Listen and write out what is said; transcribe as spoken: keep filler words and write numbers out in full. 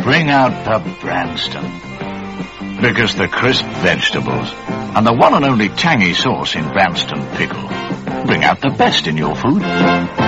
Bring out the Branston. Because the crisp vegetables and the one and only tangy sauce in Branston Pickle bring out the best in your food.